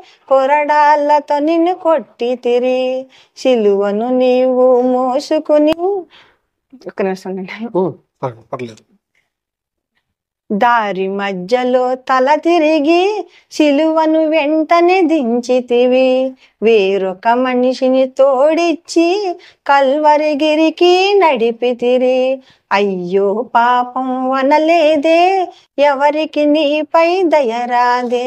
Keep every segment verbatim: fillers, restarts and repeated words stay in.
కొరడాలతో నిన్ను కొట్టితిరి, సిలువను నీవు మోసుకుని. ఒక్క నిమిషం ఉండండి. ఉమ్, పర్లేదు, పర్లేదు. దారి మధ్యలో తల తిరిగి సిలువను వెంటనే దించితివి, వేరొక మనిషిని తోడిచ్చి కల్వరిగిరికి నడిపితిరి. అయ్యో పాపం అనలేదే, ఎవరికి నీపై దయరాదే,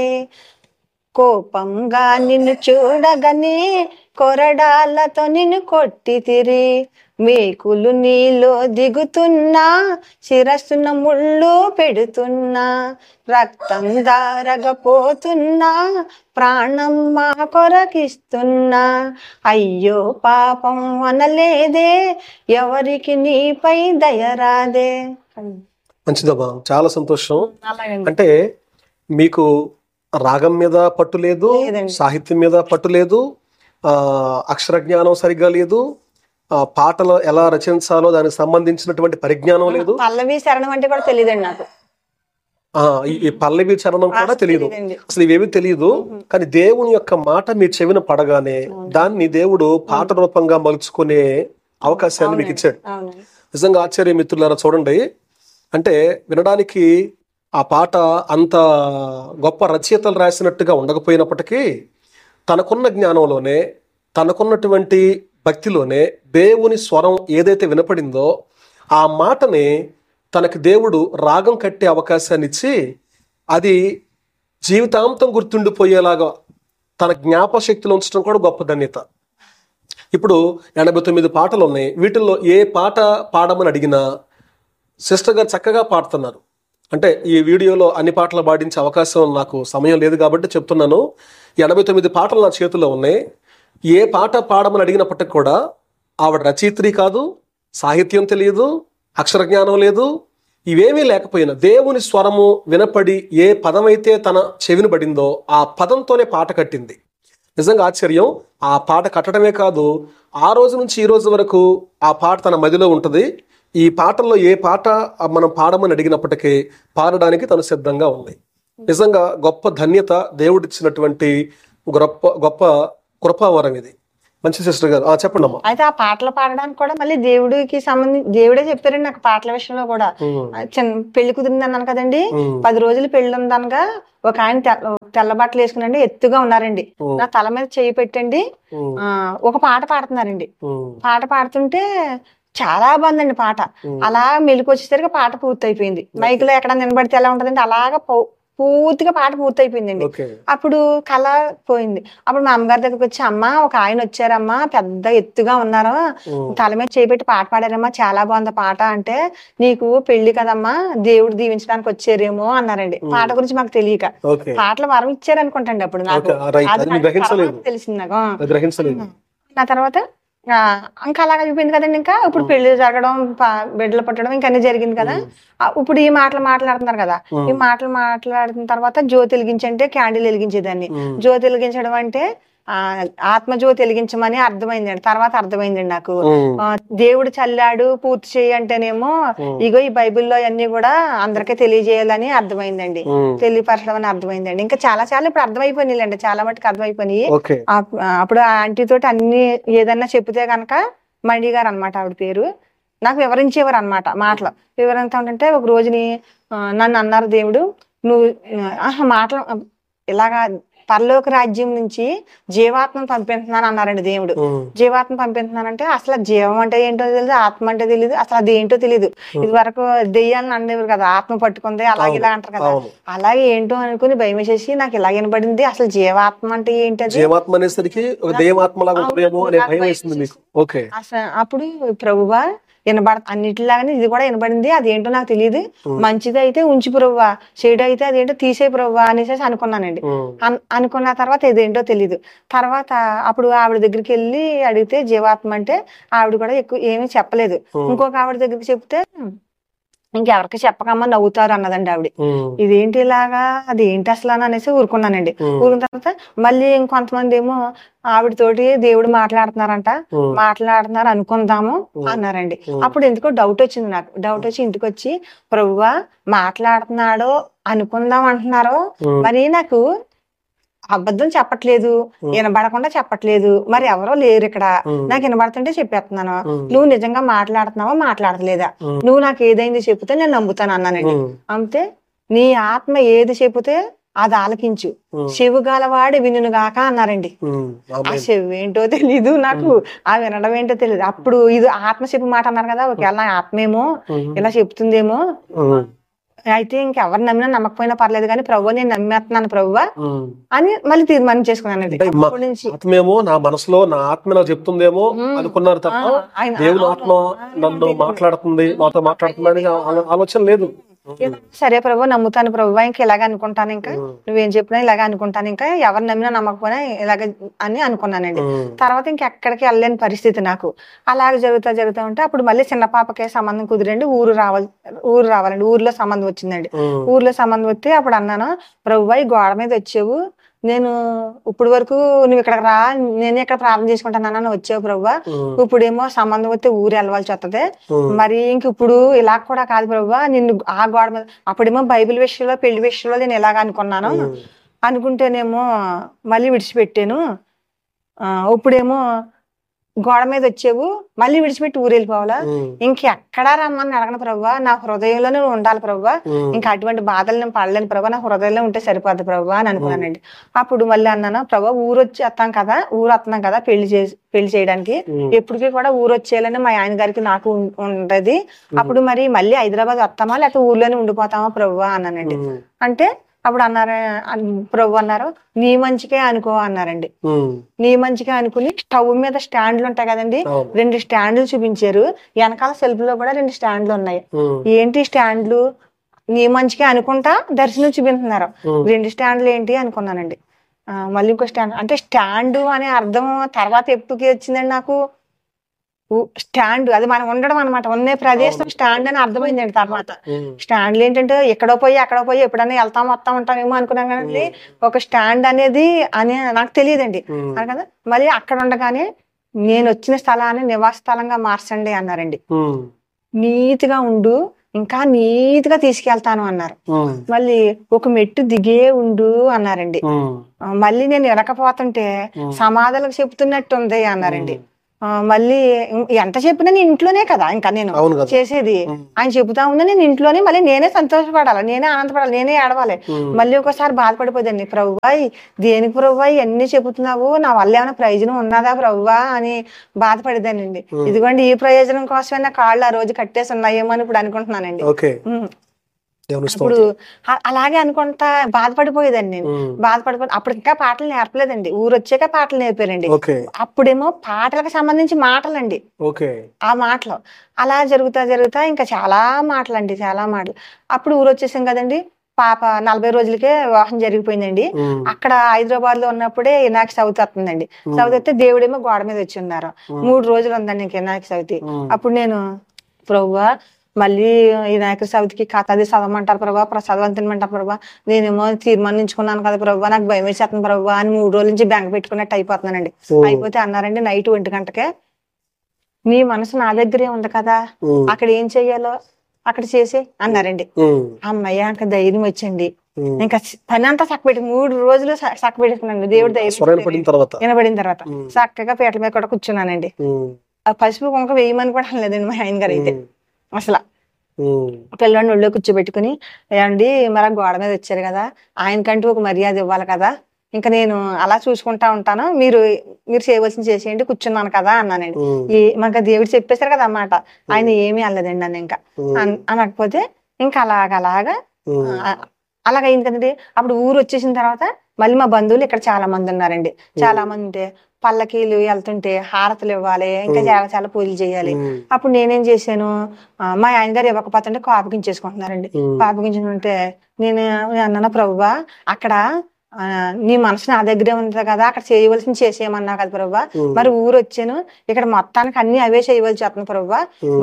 కోపంగా నిన్ను చూడగని కొరడాలతో నిన్ను కొట్టితిరి, మేకులు నీలో దిగుతున్నా, శిరస్సున ముళ్ళు పెడుతున్నా, రక్తం దారగపోతున్నా, ప్రాణం మా కొరకిస్తున్నా. అయ్యో పాపం అనలేదే, ఎవరికి నీపై దయరాదే. మంచిదమ్మా, చాలా సంతోషం. అంటే మీకు రాగం మీద పట్టు లేదు, సాహిత్యం మీద పట్టు లేదు, ఆ అక్షర జ్ఞానం సరిగ్గా లేదు, ఆ పాటలు ఎలా రచించాలో దానికి సంబంధించినటువంటి పరిజ్ఞానం లేదు, పల్లవి చరణం అంటే కూడా తెలియదండి నాకు. ఆ ఈ పల్లవి చరణం కూడా తెలియదు, అసలు ఇవేవి తెలియదు. కానీ దేవుని యొక్క మాట మీ చెవిన పడగానే దాన్ని దేవుడు పాట రూపంగా మలుచుకునే అవకాశాన్ని మీకు ఇచ్చాడు. నిజంగా ఆశ్చర్య మిత్రులారా, చూడండి. అంటే వినడానికి ఆ పాట అంత గొప్ప రచయితలు రాసినట్టుగా ఉండకపోయినప్పటికీ తనకున్న జ్ఞానంలోనే, తనకున్నటువంటి భక్తిలోనే దేవుని స్వరం ఏదైతే వినపడిందో ఆ మాటని తనకి దేవుడు రాగం కట్టే అవకాశాన్ని ఇచ్చి అది జీవితాంతం గుర్తుండిపోయేలాగా తన జ్ఞాపశక్తిలో ఉంచడం కూడా గొప్ప ధన్యత. ఇప్పుడు ఎనభై తొమ్మిది పాటలు ఉన్నాయి. వీటిల్లో ఏ పాట పాడమని అడిగినా సిస్టర్ గారు చక్కగా పాడుతున్నారు. అంటే ఈ వీడియోలో అన్ని పాటలు పాడించే అవకాశం నాకు సమయం లేదు కాబట్టి చెప్తున్నాను. ఎనభై తొమ్మిది పాటలు నా చేతిలో ఉన్నాయి. ఏ పాట పాడమని అడిగినప్పటికి కూడా ఆవిడ రచయిత్రి కాదు, సాహిత్యం తెలియదు, అక్షర జ్ఞానం లేదు, ఇవేమీ లేకపోయినా దేవుని స్వరము వినపడి ఏ పదమైతే తన చెవిని పడిందో ఆ పదంతోనే పాట కట్టింది. నిజంగా ఆశ్చర్యం. ఆ పాట కట్టడమే కాదు, ఆ రోజు నుంచి ఈ రోజు వరకు ఆ పాట తన మదిలో ఉంటుంది. ఈ పాటల్లో ఏ పాట మనం పాడమని అడిగినప్పటికీ పాడడానికి తను సిద్ధంగా ఉంది. నిజంగా గొప్ప ధన్యత, దేవుడిచ్చినటువంటి గొప్ప గొప్ప కృపావరం ఇది. మంచి సిస్టర్ గారు చెప్పండి అమ్మా. అయితే ఆ పాటలు పాడడానికి కూడా మళ్ళీ దేవుడికి సంబంధించి దేవుడే చెప్పారండి నాకు పాటల విషయంలో కూడా. చిన్న పెళ్లి కుదిరింది అన్నాను కదండి, పది రోజులు పెళ్లి ఉందనగా ఒక ఆయన తెల్ల బట్టలు వేసుకునండి, ఎత్తుగా ఉన్నారండి, నా తల మీద చేయి పెట్టండి ఆ ఒక పాట పాడుతున్నారండి. పాట పాడుతుంటే చాలా బాగుందండి పాట. అలా మెలకు వచ్చేసరికి పాట పూర్తి అయిపోయింది. మైక్ లో ఎక్కడ నిలబడితే ఎలా ఉంటదండి, అలాగా పూర్తిగా పాట పూర్తి అయిపోయిందండి. అప్పుడు కళ పోయింది. అప్పుడు మా అమ్మగారి దగ్గరికి వచ్చి, అమ్మ ఒక ఆయన వచ్చారమ్మా, పెద్ద ఎత్తుగా ఉన్నారా, తల మీద చేపెట్టి పాట పాడారమ్మా, చాలా బాగుంది పాట అంటే, నీకు పెళ్లి కదమ్మా, దేవుడు దీవించడానికి వచ్చారేమో అన్నారండి. పాట గురించి మాకు తెలియక పాటలు వరం ఇచ్చారనుకుంటండి అప్పుడు నాకు తెలిసింది. నాకు నా తర్వాత ఇంకా అలాగ అయిపోయింది కదండి. ఇంకా ఇప్పుడు పెళ్లి జరగడం, బిడ్డలు పుట్టడం ఇంకా అన్ని జరిగింది కదా. ఇప్పుడు ఈ మాటలు మాట్లాడుతున్నారు కదా, ఈ మాటలు మాట్లాడిన తర్వాత జ్యోతి వెలిగించంటే క్యాండిల్ వెలిగించేదాన్ని. జ్యోతి వెలిగించడం అంటే ఆ ఆత్మజ్యోతి వెలిగించమని అర్థమైందండి. తర్వాత అర్థమైందండి నాకు, దేవుడు చల్లాడు పూర్తి చేయి అంటేనేమో ఇగో ఈ బైబిల్లో అన్ని కూడా అందరికీ తెలియజేయాలని అర్థమైందండి, తెలియపరచడం అని అర్థమైందండి. ఇంకా చాలా చాలా ఇప్పుడు అర్థమైపోయినాయిలేండి, చాలా మటుకు అర్థమైపోయినాయి. అప్పుడు ఆ ఆంటీ తోటి అన్ని ఏదన్నా చెప్తే కనుక, మణి గారు అనమాట ఆవిడ పేరు, నాకు వివరించేవారు అనమాట. మాటలు వివరంతా ఉంటుంటే ఒక రోజుని నన్ను అన్నారు, దేవుడు నువ్వు ఆహా మాటలు ఇలాగా పరలోక రాజ్యం నుంచి జీవాత్మను పంపిస్తున్నాను అన్నారండి దేవుడు. జీవాత్మ పంపిస్తున్నానంటే అసలు జీవం అంటే ఏంటో తెలియదు, ఆత్మ అంటే తెలియదు, అసలు అది ఏంటో తెలియదు. ఇది వరకు దెయ్యాలను అనేవారు కదా, ఆత్మ పట్టుకుంది అలాగే ఇలా అంటారు కదా, అలాగే ఏంటో అనుకుని భయం వేసేసి నాకు ఇలా వినబడింది. అసలు జీవాత్మ అంటే ఏంటది, అప్పుడు ప్రభువా వినబడ అన్నిటిలాగానే ఇది కూడా వినబడింది, అదేంటో నాకు తెలియదు, మంచిది అయితే ఉంచి ప్రభువా, చెడు అయితే అదేంటో తీసే ప్రభువా అనేసి అనుకున్నానండి. అనుకున్న తర్వాత ఇదేంటో తెలీదు. తర్వాత అప్పుడు ఆవిడ దగ్గరికి వెళ్ళి అడిగితే జీవాత్మ అంటే ఆవిడ కూడా ఎక్కువ ఏమీ చెప్పలేదు. ఇంకొక ఆవిడ దగ్గరికి చెప్తే ఇంకెవరికి చెప్పకమ్మా నవ్వుతారు అన్నదండి ఆవిడ. ఇదేంటి ఇలాగా, అది ఏంటి అసలు అని అనేసి ఊరుకున్నానండి. ఊరుకున్న తర్వాత మళ్ళీ ఇంకొంతమంది ఏమో ఆవిడతోటి దేవుడు మాట్లాడుతున్నారంట, మాట్లాడుతున్నారు అనుకుందాము అన్నారండి. అప్పుడు ఎందుకో డౌట్ వచ్చింది నాకు. డౌట్ వచ్చి ఇంటికి వచ్చి, ప్రభువా మాట్లాడుతున్నాడో అనుకుందాం అంటున్నారో మరి నాకు అబద్ధం చెప్పట్లేదు, వినబడకుండా చెప్పట్లేదు, మరి ఎవరో లేరు ఇక్కడ, నాకు వినబడుతుంటే చెప్పేస్తున్నాను, నువ్వు నిజంగా మాట్లాడుతున్నావా మాట్లాడలేదా, నువ్వు నాకు ఏదైంది చెప్తే నేను నమ్ముతాను అన్నానండి. అంతే, నీ ఆత్మ ఏది చెబితే అది ఆలకించు, చెవు గలవాడి వినును గాక అన్నారండి. ఆ చెవు ఏంటో తెలీదు నాకు, ఆ వినడం ఏంటో తెలియదు. అప్పుడు ఇది ఆత్మ చెప్పు మాట అన్నారు కదా, ఒకవేళ నా ఆత్మేమో ఇలా చెప్తుందేమో, అయితే ఇంకెవరు నమ్మినా నమ్మకపోయినా పర్లేదు కానీ ప్రభు నేను నమ్మేస్తున్నాను ప్రభు అని మళ్ళీ తీర్మానం చేసుకున్నానండి. అప్పటి నుంచి ఆత్మేమో నా మనసులో నా ఆత్మ నాకు చెప్తుందేమో అనుకున్నారు తప్ప దేవుని ఆత్మ నన్ను మాట్లాడుతుంది నాతో మాట్లాడుతుంది అని ఆలోచన లేదు. సరే ప్రభు నమ్ముతాను ప్రభు, ఇంకా ఇలాగ అనుకుంటాను, ఇంకా నువ్వేం చెప్పినా ఇలాగ అనుకుంటాను, ఇంకా ఎవరు నమ్మినా నమ్మకపోయినా ఇలాగ అని అనుకున్నానండి. తర్వాత ఇంకెక్కడికి వెళ్ళలేని పరిస్థితి నాకు. అలాగే జరుగుతా జరుగుతూ ఉంటే అప్పుడు మళ్ళీ చిన్న పాపకే సంబంధం కుదిరండి, ఊరు రావాలి ఊరు రావాలండి ఊర్లో సంబంధం వచ్చిందండి. ఊర్లో సంబంధం వస్తే అప్పుడు అన్నాను, ప్రభు ఈ గోడ మీద వచ్చేవు, నేను ఇప్పుడు వరకు నువ్వు ఇక్కడ రా, నేనే ఇక్కడ ప్రార్థన చేసుకుంటానన్నా వచ్చావు ప్రభు, ఇప్పుడేమో సంబంధం వస్తే ఊరు వెళ్ళవలసి వస్తుంది, మరి ఇంక ఇప్పుడు ఇలా కూడా కాదు ప్రభు, నిన్ను ఆ గోడ మీద, అప్పుడేమో బైబిల్ విషయంలో పెళ్లి విషయంలో నేను ఇలాగ అనుకున్నాను, అనుకుంటేనేమో మళ్ళీ విడిచిపెట్టాను, ఇప్పుడేమో గోడ మీద వచ్చేవు మళ్ళీ విడిచిపెట్టి ఊరు వెళ్ళిపోవాలా, ఇంకెక్కడా రమ్మని అడగను ప్రభు, నా హృదయంలోనే ఉండాలి ప్రభు, ఇంకా అటువంటి బాధలు నేను పడలేను ప్రభు, నా హృదయంలో ఉంటే సరిపోద్ది ప్రభు అని అనుకున్నానండి. అప్పుడు మళ్ళీ అన్నాను, ప్రభు ఊరు వచ్చి వస్తాం కదా, ఊరు వస్తున్నాం కదా పెళ్లి చేసి పెళ్లి చేయడానికి, ఎప్పటికీ కూడా ఊరు వచ్చేయాలని మా ఆయన గారికి నాకు ఉంటది, అప్పుడు మరి మళ్ళీ హైదరాబాద్ వస్తామా లేకపోతే ఊర్లోనే ఉండిపోతామా ప్రభు అన్నానండి. అంటే అప్పుడు అన్నారు, ప్రభు అన్నారు నీ మంచికే అనుకో అన్నారండి. నీ మంచికే అనుకుని స్టవ్ మీద స్టాండ్లు ఉంటాయి కదండి, రెండు స్టాండ్లు చూపించారు, వెనకాల సెల్ఫ్ లో కూడా రెండు స్టాండ్లు ఉన్నాయి. ఏంటి స్టాండ్లు, నీ మంచికే అనుకుంటా దర్శనం చూపిస్తున్నారు, రెండు స్టాండ్లు ఏంటి అనుకున్నానండి. మళ్ళీ ఇంకో స్టాండ్ అంటే స్టాండ్ అనే అర్థం తర్వాత ఎప్పుడుకి వచ్చిందండి నాకు, స్టాండ్ అది మనం ఉండడం అనమాట, ఉన్న ప్రదేశం స్టాండ్ అని అర్థమైందండి. తర్వాత స్టాండ్లు ఏంటంటే ఎక్కడో పోయి అక్కడో పోయి ఎప్పుడైనా వెళ్తాం వస్తాం ఉంటామేమో అనుకున్నాం కానీ ఒక స్టాండ్ అనేది అని నాకు తెలియదండి. అని కదా మళ్ళీ అక్కడ ఉండగానే నేను వచ్చిన స్థలాన్ని నివాస స్థలంగా మార్చండి అన్నారండి. నీతిగా ఉండు, ఇంకా నీతిగా తీసుకెళ్తాను అన్నారు. మళ్ళీ ఒక మెట్టు దిగే ఉండు అన్నారండి. మళ్ళీ నేను ఎనకపోతుంటే సమాధానం చెప్తున్నట్టు ఉంది అన్నారండి. మళ్ళీ ఎంత చెప్పినా నేను ఇంట్లోనే కదా ఇంకా నేను చేసేది, ఆయన చెబుతా ఉన్నా నేను ఇంట్లోనే, మళ్ళీ నేనే సంతోషపడాలి, నేనే ఆనందపడాలి, నేనే ఏడవాలి. మళ్ళీ ఒకసారి బాధపడిపోదండి, ప్రభువా దేనికి ప్రభువా ఇవన్నీ చెబుతున్నావు, నా వల్ల ఏమైనా ప్రయోజనం ఉన్నదా ప్రభువా అని బాధపడేదానండి. ఇదిగోండి ఈ ప్రయోజనం కోసమే నా కాళ్ళు ఆ రోజు కట్టేసి ఉన్నాయేమో అని ఇప్పుడు అనుకుంటున్నానండి. ఇప్పుడు అలాగే అనుకుంటా బాధపడిపోయేదండి నేను, బాధపడిపో అప్పుడు ఇంకా పాటలు నేర్పలేదండి, ఊరు వచ్చాక పాటలు నేర్పారండి. అప్పుడేమో పాటలకు సంబంధించి మాటలండి, ఆ మాటలు అలా జరుగుతా జరుగుతా ఇంకా చాలా మాటలు అండి, చాలా మాటలు. అప్పుడు ఊరు వచ్చేసాం కదండి, పాప నలభై రోజులకే వివాహం జరిగిపోయిందండి. అక్కడ హైదరాబాద్ లో ఉన్నప్పుడే వినాయక చవితి వస్తుందండి. చవితి వస్తే దేవుడేమో గోడ మీద వచ్చి ఉన్నారు, మూడు రోజులు ఉందండి ఇంక వినాయక చవితి. అప్పుడు నేను ప్రభువా మళ్ళీ వినాయక చవితికి కథ అది చదవమంటారు ప్రభా, ప్రసాదం తినమంటారు ప్రభా, నేనేమో తీర్మానించుకున్నాను కదా ప్రభా, నాకు భయం వేసేస్తుంది ప్రభా అని మూడు రోజుల నుంచి బెంగ పెట్టుకున్నట్టు అయిపోతున్నానండి. అయిపోతే అన్నారండి నైట్ ఒంటి గంటకే, నీ మనసు నా దగ్గరే ఉంది కదా, అక్కడ ఏం చెయ్యాలో అక్కడ చేసే అన్నారండి. అమ్మయ్య ఇంకా ధైర్యం వచ్చింది, ఇంకా పని అంతా చక్కబెట్టి మూడు రోజులు చక్కబెట్టుకున్నాను. దేవుడు ధైర్యం వినబడిన తర్వాత చక్కగా పీటల మీద కూడా కూర్చున్నానండి. ఆ పసుపు కుంక వేయమని కూడా అనలేదండి మా ఆయన గారు అయితే. అసలు పిల్లవాడిని ఒళ్ళో కూర్చోబెట్టుకుని, ఏమండి మరి గోడ మీద వచ్చారు కదా, ఆయనకంటూ ఒక మర్యాద ఇవ్వాలి కదా, ఇంకా నేను అలా చూసుకుంటా ఉంటాను, మీరు మీరు చేయవలసింది చేసేయండి కూర్చున్నాను కదా అన్నానండి. ఈ మనకు దేవుడు చెప్పేశారు కదా అన్నమాట, ఆయన ఏమీ అనలేదండి నన్ను ఇంకా అనకపోతే ఇంకా అలాగలాగా అలాగైంది కదండి. అప్పుడు ఊరు వచ్చేసిన తర్వాత మళ్ళీ మా బంధువులు ఇక్కడ చాలా మంది ఉన్నారండి. చాలా మంది ఉంటే పల్లకీలు వెళ్తుంటే హారతులు ఇవ్వాలి, ఇంకా చాలా చాలా పూజలు చేయాలి. అప్పుడు నేనేం చేశాను, మా ఆయన గారు ఇవ్వకపోతుంటే కాపుకించేసుకుంటున్నారండి. కాపుకించుకుంటే నేను అన్నాను, ప్రభువా అక్కడ నీ మనసు నా దగ్గరే ఉంది కదా, అక్కడ చేయవలసింది చేసేయమన్నా కదా ప్రభువా, మరి ఊరు వచ్చాను ఇక్కడ మొత్తానికి అన్ని అవే చేయవలసి వస్తుంది ప్రభువా, మరి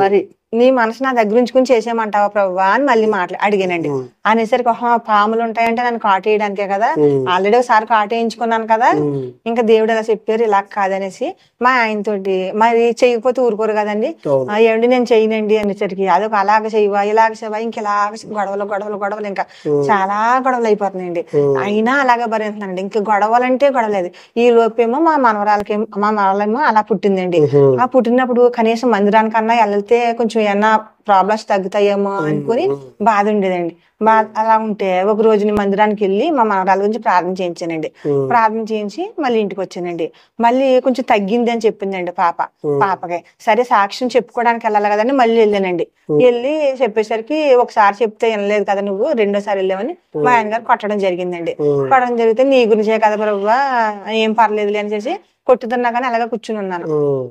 నీ మనసు నా దగ్గర ఉంచుకుని చేసేయమంటావా ప్రభువా అని మళ్ళీ మాట్లా అడిగానండి. అనేసరికి ఓహో పాములు ఉంటాయంటే నన్ను కాటేయడానికే కదా, ఆల్రెడీ ఒకసారి కాటేయించుకున్నాను కదా, ఇంకా దేవుడు ఎలా చెప్పారు ఇలా కాదనేసి మా ఆయనతోటి మరి చేయకపోతే ఊరుకోరు కదండి, ఏమండి నేను చేయనండి అనేసరికి అదొక అలాగ చేయవా ఇలాగ చేయవా ఇంకెలాగ గొడవలు గొడవలు గొడవలు ఇంకా చాలా గొడవలు అయిపోతున్నాయండి. అయినా అలాగే భరించానండి. ఇంకా గొడవలంటే గొడవలేదు. ఈ లోపేమో మా మనవరాలకి మా మనవరాలేమో అలా పుట్టిందండి. ఆ పుట్టినప్పుడు కనీసం మందిరానికన్నా వెళ్తే కొంచెం ఏమన్నా ప్రాబ్లమ్స్ తగ్గుతాయేమో అనుకుని బాధ ఉండేదండి. బాధ అలా ఉంటే ఒక రోజు మందిరానికి వెళ్ళి మా మనవరాల గురించి ప్రార్థన చేయించానండి. ప్రార్థన చేయించి మళ్ళీ ఇంటికి వచ్చానండి. మళ్ళీ కొంచెం తగ్గింది అని చెప్పిందండి పాప. పాపకి సరే సాక్ష్యం చెప్పుకోవడానికి వెళ్ళాలి కదండి మళ్ళీ వెళ్ళానండి. వెళ్ళి చెప్పేసరికి ఒకసారి చెప్తే వినలేదు కదా నువ్వు, రెండోసారి వెళ్ళామని మా ఆయన గారు కొట్టడం జరిగిందండి. కొట్టడం జరిగితే నీ గురించే కదా ప్రభువా ఏం పర్లేదులే అని చేసి కొట్టుతున్నా కానీ అలాగే కూర్చుని ఉన్నాను.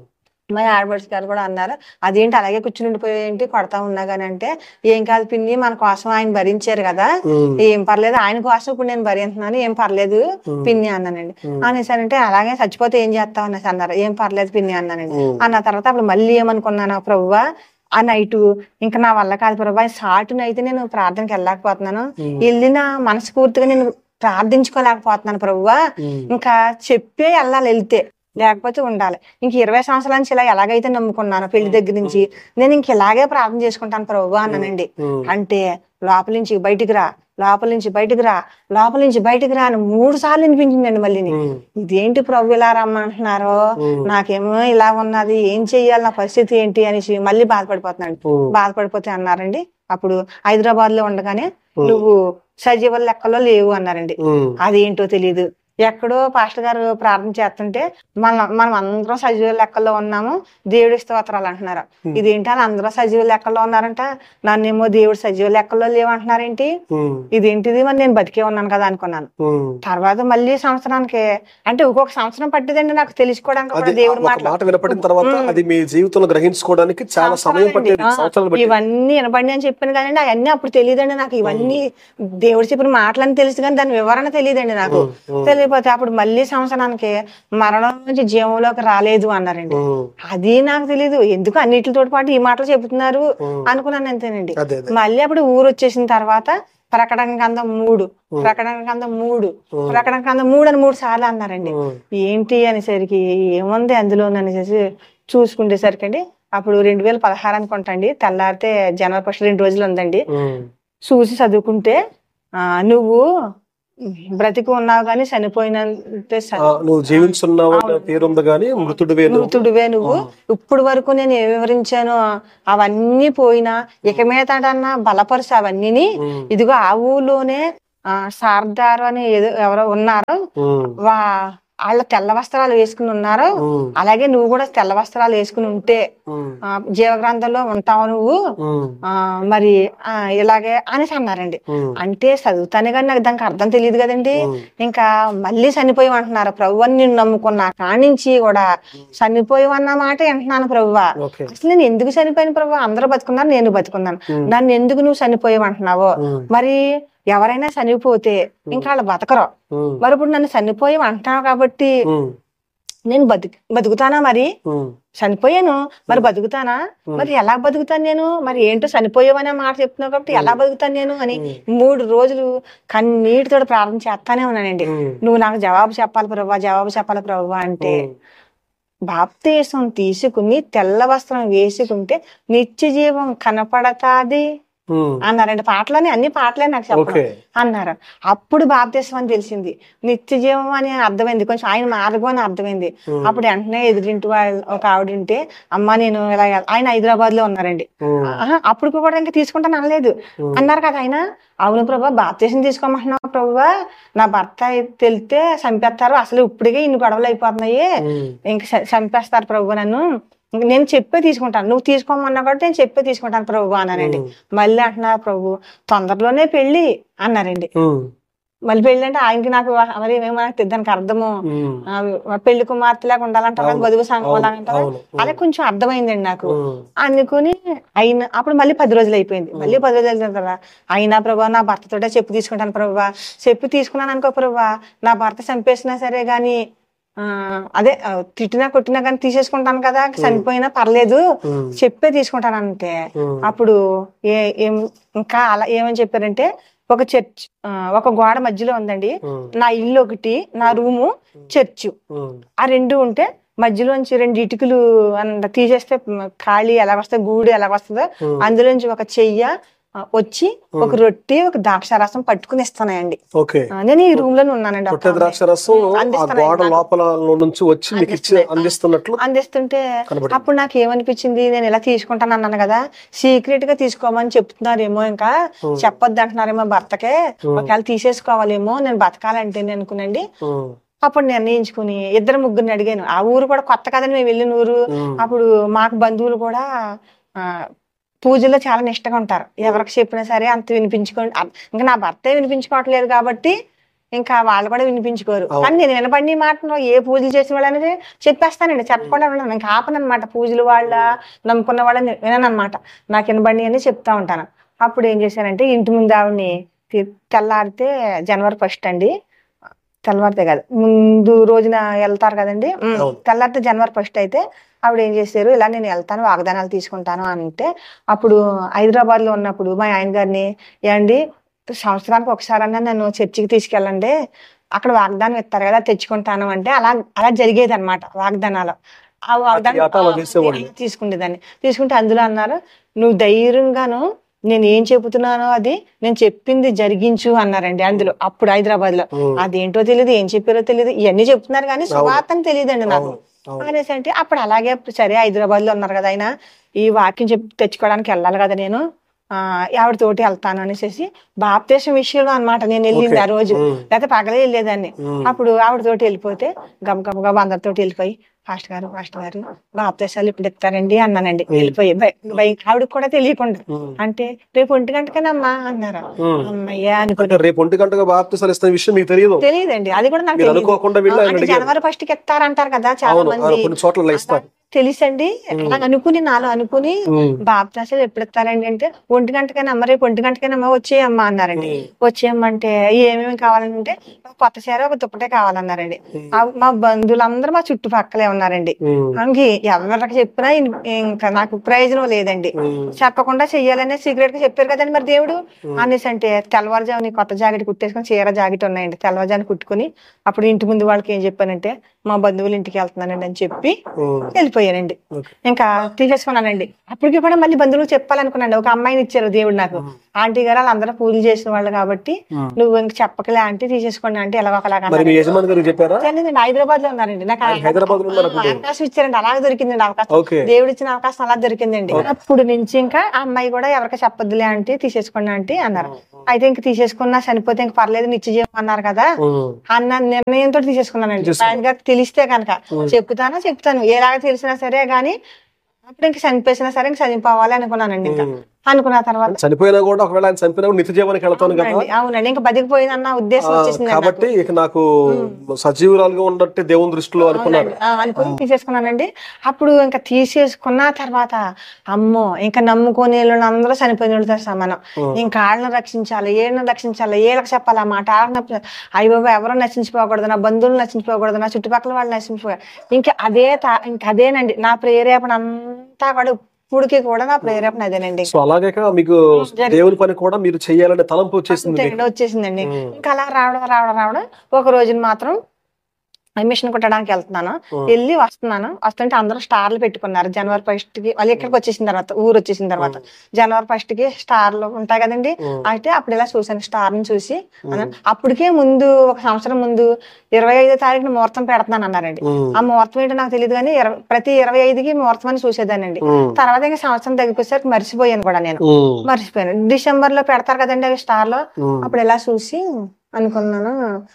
మా ఆడపడుచు గారు కూడా అన్నారు అదేంటి అలాగే కూర్చుని ఉండిపోయేంటి కొడతా ఉన్నా గానీ అంటే, ఏం కాదు పిన్ని మన కోసం ఆయన భరించారు కదా, ఏం పర్లేదు ఆయన కోసం ఇప్పుడు నేను భరించున్నాను ఏం పర్లేదు పిన్ని అన్నానండి. అనేసానంటే అలాగే చచ్చిపోతే ఏం చేస్తావు అనేసి అన్నారు. ఏం పర్లేదు పిన్ని అన్నానండి. అన్న తర్వాత అప్పుడు మళ్ళీ ఏమనుకున్నాను ప్రభువా ఆ నైటు ఇంకా నా వల్ల కాదు ప్రభా, సాటునైతే నేను ప్రార్థనకి వెళ్ళలేకపోతున్నాను, వెళ్ళిన మనస్ఫూర్తిగా నేను ప్రార్థించుకోలేకపోతున్నాను ప్రభువా, ఇంకా చెప్పే వెళ్ళాలి వెళ్తే లేకపోతే ఉండాలి. ఇంక ఇరవై సంవత్సరాల నుంచి ఇలా ఎలాగైతే నమ్ముకున్నాను పెళ్లి దగ్గర నుంచి నేను ఇంక ఇలాగే ప్రార్థన చేసుకుంటాను ప్రభువా అన్నానండి. అంటే లోపల నుంచి బయటికి రా, లోపల నుంచి బయటికి రా, లోపల నుంచి బయటికి రా అని మూడు సార్లు వినిపించిందండి. మళ్ళీ ఇదేంటి ప్రభు ఇలా రమ్మంటున్నారో, నాకేమో ఇలా ఉన్నది ఏం చెయ్యాలి నా పరిస్థితి ఏంటి అనేసి మళ్ళీ బాధపడిపోతున్నాను. బాధపడిపోతే అన్నారండి అప్పుడు హైదరాబాద్ లో ఉండగానే నువ్వు సజీవుల లెక్కలో లేవు అన్నారండి. అదేంటో తెలీదు, ఎక్కడో పాస్టర్ గారు ప్రార్థన చేస్తుంటే మనం మనం అందరం సజీవ లెక్కల్లో ఉన్నాము దేవుడి స్తోత్రాలు అంటున్నారు. ఇదేంటి అని అందరూ సజీవ లెక్కల్లో ఉన్నారంట, నన్నేమో దేవుడు సజీవ లెక్కల్లో లేవంటున్నారేంటి, ఇదేంటిది మరి నేను బతికే ఉన్నాను కదా అనుకున్నాను. తర్వాత మళ్ళీ సంవత్సరానికి అంటే ఒక్కొక్క సంవత్సరం పట్టిదండి నాకు తెలుసుకోవడానికి దేవుడి మాట వినపడిన తర్వాత అది మీ జీవితంలో గ్రహించుకోవడానికి చాలా సమయం పట్టింది. ఇవన్నీ వినపడి అని చెప్పాను కదండి, అవన్నీ అప్పుడు తెలియదండి నాకు. ఇవన్నీ దేవుడు చెప్పిన మాటలని తెలుసు కానీ దాని వివరణ తెలియదండి నాకు. తెలియపోతే అప్పుడు మళ్ళీ సంవత్సరానికి మరణం నుంచి జీవంలోకి రాలేదు అన్నారండి. అది నాకు తెలీదు, ఎందుకు అన్నిటితో పాటు ఈ మాటలు చెబుతున్నారు అనుకున్నాను అంతేనండి. మళ్ళీ అప్పుడు ఊరు వచ్చేసిన తర్వాత ప్రకటన గ్రంథం మూడు ప్రకటన గ్రంథం మూడు ప్రకటన గ్రంథం మూడు అని మూడు సార్లు అన్నారండి. ఏంటి అనేసరికి ఏముంది అందులో అనేసి చూసుకునేసరికి అండి అప్పుడు రెండు వేల పదహారు అనుకుంటాండి, తెల్లారితే జనవరి ఫస్ట్ రెండు రోజులు ఉందండి. చూసి చదువుకుంటే ఆ నువ్వు బ్రతికి ఉన్నావు గాని చనిపోయినంతే నువ్వు జీవించున్నావు పేరుంది గాని మృతుడివే మృతుడివే నువ్వు. ఇప్పుడు వరకు నేను ఏం వివరించాను అవన్నీ పోయినా ఇక మీదటన్నా బలపరుసు అవన్నీ. ఇదిగో ఆ ఊళ్ళోనే ఆ సార్దారు అని ఏదో ఎవరో ఉన్నారు, వా వాళ్ళ తెల్ల వస్త్రాలు వేసుకుని ఉన్నారు, అలాగే నువ్వు కూడా తెల్ల వస్త్రాలు వేసుకుని ఉంటే ఆ జీవగ్రంథంలో ఉంటావు నువ్వు ఆ మరి ఆ ఇలాగే అనేసి అన్నారండి. అంటే చదువుతానే కానీ నాకు దానికి అర్థం తెలియదు కదండి. ఇంకా మళ్ళీ చనిపోయి అంటున్నారు ప్రభు అని నేను నమ్ముకున్నా కానించి కూడా చనిపోయి అన్న మాట వింటున్నాను ప్రభువా. అసలు నేను ఎందుకు చనిపోయాను ప్రభు, అందరూ బతుకున్నారు నేను బతుకున్నాను, నన్ను ఎందుకు నువ్వు చనిపోయి అంటున్నావో, మరి ఎవరైనా చనిపోతే ఇంకా వాళ్ళు బతకరు, మరి ఇప్పుడు నన్ను చనిపోయి అంటున్నావు కాబట్టి నేను బతుకు బతుకుతానా మరి, చనిపోయాను మరి బతుకుతానా, మరి ఎలా బతుకుతాను నేను, మరి ఏంటో చనిపోయావనే మాట చెప్తున్నావు కాబట్టి ఎలా బతుకుతాను నేను అని మూడు రోజులు కన్నీటితో ప్రార్థన చేస్తానే ఉన్నానండి. నువ్వు నాకు జవాబు చెప్పాలి ప్రభువా, జవాబు చెప్పాలి ప్రభువా అంటే బాప్తీసం తీసుకుని తెల్ల వస్త్రం వేసుకుంటే నిత్య జీవం కనపడతాది అన్నారండి. పాటలని అన్ని పాటలే నాకు చెప్పడం అన్నారు. అప్పుడు బాప్తీసం అని తెలిసింది, నిత్య జీవం అని అర్థమైంది, కొంచెం ఆయన మార్గం అని అర్థమైంది. అప్పుడు వెంటనే ఎదురింటి వాళ్ళు ఒక ఆవిడ ఉంటే అమ్మ నేను ఇలా ఆయన హైదరాబాద్ లో ఉన్నారండి. అప్పుడు కూడా ఇంకా తీసుకుంటాను అనలేదు అన్నారు కదా ఆయన. అవును ప్రభా బాప్తీసం తీసుకోమంటున్నావు ప్రభువా, నా భర్త తెలితే చంపేస్తారు, అసలు ఇప్పటికే ఇన్ని గొడవలు అయిపోతున్నాయి ఇంకా చంపేస్తారు ప్రభు నన్ను, నేను చెప్పే తీసుకుంటాను, నువ్వు తీసుకోమన్నా కాబట్టి నేను చెప్పే తీసుకుంటాను ప్రభు అన్నారండి. మళ్ళీ అంటున్నారు ప్రభు తొందరలోనే పెళ్లి అన్నారండి. మళ్ళీ పెళ్లి అంటే ఆయనకి నాకు మరి ఏమేమో దానికి అర్థము పెళ్లి కుమార్తె లాగా ఉండాలంటారు, వధువు సంఘం అంటారు, అలా కొంచెం అర్థమైందండి నాకు. అనుకుని అయినా అప్పుడు మళ్ళీ పది రోజులు అయిపోయింది. మళ్ళీ పది రోజులు అయిన కదా అయినా ప్రభా నా భర్తతోటే చెప్పు తీసుకుంటాను ప్రభా, చెప్పు తీసుకున్నాను అనుకో ప్రభా, నా భర్త చంపేసినా సరే గాని ఆ అదే ఆ, తిట్టినా కొట్టినా కానీ తీసేసుకుంటాను కదా, చనిపోయినా పర్లేదు చెప్పే తీసుకుంటానంటే, అప్పుడు ఏ ఏం ఇంకా అలా ఏమని చెప్పారంటే, ఒక చర్చ్ ఆ, ఒక గోడ మధ్యలో ఉందండి, నా ఇల్లు ఒకటి, నా రూము, చర్చ్, ఆ రెండు ఉంటే మధ్యలోంచి రెండు ఇటుకలు అంత తీసేస్తే ఖాళీ ఎలా వస్తుంది, గూడు ఎలా వస్తుందో అందులోంచి ఒక చెయ్య ఆ, వచ్చి ఒక రొట్టె ఒక ద్రాక్షారసం పట్టుకుని ఇస్తానండి. ఓకే. ఆ, నేను ఈ రూమ్ లోనే ఉన్నానండి. రొట్టె ద్రాక్షరసం ఆ గోడ లోపల నుంచి వచ్చి మీకు ఇచ్చి అందిస్తున్నట్లు అందిస్తుంటే అప్పుడు నాకు ఏమనిపించింది, నేను ఇలా తీసుకుంటాను అన్నాను కదా, సీక్రెట్ గా తీసుకోమని చెప్తున్నారేమో, ఇంకా చెప్పొద్దు అంటున్నారేమో భర్తకే, ఒకవేళ తీసేసుకోవాలేమో నేను బతకాలంటే నేను అనుకునండి. అప్పుడు నిర్ణయించుకుని ఇద్దరు ముగ్గురిని అడిగాను. ఆ ఊరు కూడా కొత్త కదండి మేము వెళ్ళిన ఊరు. అప్పుడు మాకు బంధువులు కూడా ఆ పూజల్లో చాలా నిష్టగా ఉంటారు. ఎవరికి చెప్పినా సరే అంత వినిపించుకోండి. ఇంకా నా భర్తే వినిపించుకోవట్లేదు కాబట్టి ఇంకా వాళ్ళు కూడా వినిపించుకోరు. కానీ నేను వినపడిన మాటలో ఏ పూజలు చేసిన వాళ్ళు అనేది చెప్పేస్తానండి, చెప్పకుండా ఉన్నాను. ఇంకా ఆపనమాట. పూజలు వాళ్ళ నమ్ముకున్న వాళ్ళని వినను అనమాట. నాకు వినబడి అని చెప్తా ఉంటాను. అప్పుడు ఏం చేశానంటే, ఇంటి ముందు ఆవిడని తెల్లారితే జనవరి ఫస్ట్ అండి, తెల్లవారితే కాదు ముందు రోజున వెళ్తారు కదండి, తెల్లారితే జనవరి ఫస్ట్ అయితే ఆవిడ ఏం చేశారు, ఇలా నేను వెళ్తాను వాగ్దానాలు తీసుకుంటాను అంటే, అప్పుడు హైదరాబాద్ లో ఉన్నప్పుడు మా ఆయన గారిని, ఏమండి సంవత్సరానికి ఒకసారన్నా నన్ను చర్చికి తీసుకెళ్ళండి, అక్కడ వాగ్దానం ఇస్తారు కదా తెచ్చుకుంటాను అంటే, అలా అలా జరిగేది అనమాట వాగ్దానాలు. ఆ వాగ్దానం తీసుకునేదాన్ని. తీసుకుంటే అందులో అన్నారు, నువ్వు ధైర్యంగాను నేను ఏం చెబుతున్నానో అది నేను చెప్పింది జరిగించు అన్నారండి అందులో. అప్పుడు హైదరాబాద్ లో అదేంటో తెలియదు, ఏం చెప్పారో తెలియదు, ఇవన్నీ చెప్తున్నారు కానీ సువార్తని తెలియదండి నాకు అనేసి. అంటే అప్పుడు అలాగే సరే హైదరాబాద్ లో ఉన్నారు కదా ఆయన, ఈ వాక్యం చెప్పి తెచ్చుకోవడానికి వెళ్ళాలి కదా నేను, ఆ ఆవిడతోటి వెళ్తాను అనేసి బాప్తీసం విషయంలో అనమాట నేను వెళ్ళింది ఆ రోజు, లేకపోతే పగలే వెళ్ళేదాన్ని. అప్పుడు ఆవిడతోటి వెళ్ళిపోతే గబ గబ గబ అందరితోటి వెళ్ళిపోయి, పాస్టర్ గారు పాస్టర్ గారు బాప్తీసాలు ఇప్పుడు ఇస్తారండి అన్నానండి. వెళ్ళిపోయి ఆవిడకి కూడా తెలియకుండా. అంటే రేపు ఒంటి గంటకేనమ్మా అన్నారు. అమ్మయ్యా అనుకుంటే రేపు ఒంటి గంటగా బాప్తీసాలు ఇస్తున్న విషయం మీకు తెలియదు? తెలియదండి, అది కూడా నాకు తెలియదు. జనవరి ఫస్ట్ కి ఇస్తారంటారు కదా చాలా మంది, తెలుసండి. అలా అనుకుని నాలో అనుకుని బాప్తీసాలు ఎప్పుడు ఇస్తారండి అంటే, ఒంటి గంటకైనా అమ్మ రేపు ఒంటి గంటకైనా వచ్చేయమ్మా అన్నారండి. వచ్చేయమ్మంటే ఏమేమి కావాలంటే కొత్త చీర ఒక దుప్పటే కావాలన్నారండి. మా బంధువులందరూ మా చుట్టుపక్కలే ఉన్నారండి. అంగి ఎవరికి చెప్పినా ఇంకా నాకు ప్రయోజనం లేదండి, చెప్పకుండా చెయ్యాలనే సీక్రెట్ గా చెప్పారు కదండి మరి దేవుడు అనేసి. అంటే తెల్లవారుజాముని కొత్త జాకెట్ కుట్టేసుకుని, చీర జాకెట్ ఉన్నాయండి, తెల్లవారుజాముని కుట్టుకుని అప్పుడు ఇంటి ముందు వాళ్ళకి ఏం చెప్పానంటే, మా బంధువులు ఇంటికి వెళ్తున్నానండి అని చెప్పి వెళ్ళిపోయానండి. ఇంకా తీసేసుకున్నానండి. అప్పటికి కూడా మళ్ళీ బంధువులు చెప్పాలనుకున్నాను. ఒక అమ్మాయిని ఇచ్చారు దేవుడు నాకు, ఆంటీ గారు వాళ్ళందరూ పూజలు చేసిన వాళ్ళు కాబట్టి నువ్వు ఇంక చెప్పకలే ఆంటీ, తీసేసుకోండి అంటే ఎలా ఒకలాగా తెలియదండి. హైదరాబాద్ లో ఉన్నారండి, నాకు అవకాశం ఇచ్చారండి, అలాగే దొరికిందండి అవకాశం, దేవుడు ఇచ్చిన అవకాశం అలా దొరికిందండి. అప్పుడు నుంచి ఇంకా ఆ అమ్మాయి కూడా ఎవరికి చెప్పొద్దులే ఆంటీ, తీసేసుకోండి ఆంటీ అన్నారు. అయితే ఇంక తీసేసుకున్నా చనిపోతే ఇంక పర్లేదు నిత్య జీవం అన్నారు కదా అన్న నిర్ణయంతో తీసేసుకున్నానండి. ఆయన గారికి తెలిస్తే కనుక చెప్తానా చెప్తాను, ఎలాగ తెలిసినా సరే గానీ అప్పుడు ఇంక చనిపోయినా సరే ఇంక చనిపోవాలి అనుకున్నానండి. ఇంకా అనుకున్న తర్వాత చనిపోయినా కూడా ఒకవేళ ఆయన చనిపోయినా నిత్య జీవానికి వెళ్తాను కదా. అవునండి, ఇంకా బతికిపోయిందన్న ఉద్దేశం వచ్చేసింది కాబట్టి ఇక నాకు సజీవురాలుగా ఉన్నట్టు దేవుని దృష్టిలో అనుకున్నాను, అనుకుని తీసేసుకున్నానండి. అప్పుడు ఇంకా తీసేసుకున్న తర్వాత అమ్మో ఇంకా నమ్ముకొని అందరూ చనిపోయిన వాళ్ళతో సమానం. ఇంకా వాళ్ళని రక్షించాలి, ఏళ్ళని రక్షించాలి, ఏళ్ళకి చెప్పాలి ఆ మాట, వాళ్ళని అయ్య బాబా ఎవరో నశించిపోకూడదు, నా బంధువులు నశించిపోకూడదు, నా చుట్టుపక్కల వాళ్ళు నశించిపోకూడదు. ఇంకా అదే ఇంకా అదేనండి నా ప్రేరేపణ అంతా కూడా. ఇప్పుడుకి కూడా నా ప్రేరేపణ అదేనండి. సో అలాగే మీకు దేవుని పని కూడా మీరు చేయాలనే తలంపు వచ్చేసింది వచ్చేసిందండి. ఇంకా అలా రావడం రావడం రావడం ఒక రోజున మాత్రం మిషన్ కుట్టడానికి వెళ్తున్నాను, వెళ్ళి వస్తున్నాను. వస్తుంటే అందరూ స్టార్లు పెట్టుకున్నారు జనవరి ఫస్ట్ కి. వాళ్ళు ఇక్కడికి వచ్చేసిన తర్వాత, ఊరు వచ్చేసిన తర్వాత జనవరి ఫస్ట్ కి స్టార్లు ఉంటాయి కదండి. అయితే అప్పుడు ఇలా చూసాను, స్టార్ ని చూసి అప్పటికే ముందు ఒక సంవత్సరం ముందు ఇరవై ఐదో తారీఖున ముహూర్తం పెడుతున్నాను అన్నారండి. ఆ ముహూర్తం ఏంటో నాకు తెలియదు కానీ ప్రతి ఇరవై ఐదుకి ముహూర్తం అని చూసేదానండి. తర్వాత ఇంకా సంవత్సరం దగ్గరికి వచ్చేసరికి మర్చిపోయాను కూడా, నేను మర్చిపోయాను. డిసెంబర్ లో పెడతారు కదండి అవి స్టార్ లో, అప్పుడు ఇలా చూసి అనుకున్నాను,